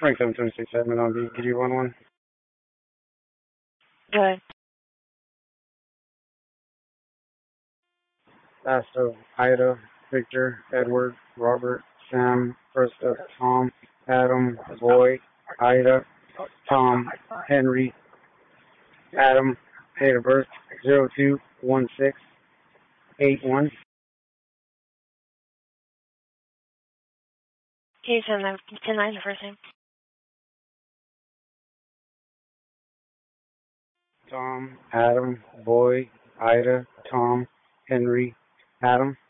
Frank 726 on B. Could you run one? Good. Last of Ida, Victor, Edward, Robert, Sam, first of Tom, Adam, Boy, Ida, Tom, Henry, Adam, date of birth 021681. Can you send that 10-9 the first name? Tom, Adam, Boy, Ida, Tom, Henry, Adam.